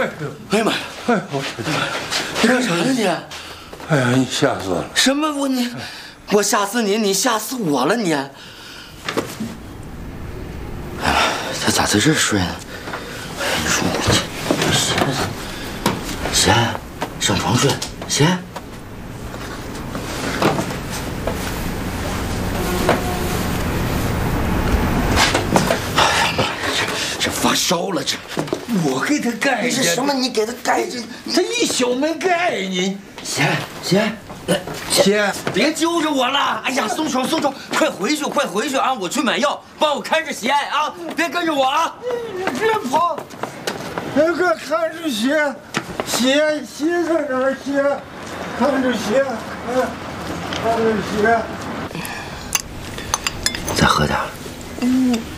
哎呀妈呀！ 哎，我你干啥呢你？ 哎呀，你吓死我了！ 什么我吓死你，你吓死我了你！哎呀，他咋在这儿睡呢？你说谁上床睡？谁？这发烧了，这我给他盖这什么？你给他盖这， 他一宿没盖你。 姐，别揪着我了！哎呀，松手，快回去啊！我去买药，帮我看着鞋啊！别跟着我啊！ 你别跑！那个看着鞋在哪儿？看着鞋，看着鞋。 再喝点。